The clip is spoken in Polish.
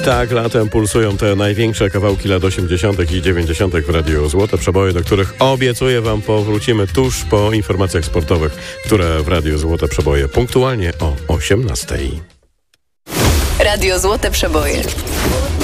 Tak, latem pulsują te największe kawałki lat 80. i 90. w Radiu Złote Przeboje, do których obiecuję wam powrócimy tuż po informacjach sportowych, które w Radiu Złote Przeboje punktualnie o 18. Radio Złote Przeboje.